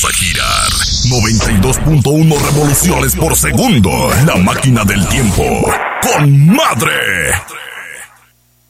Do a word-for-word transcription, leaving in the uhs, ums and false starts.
vamos a girar. noventa y dos punto uno revoluciones por segundo. La máquina del tiempo. ¡Con madre!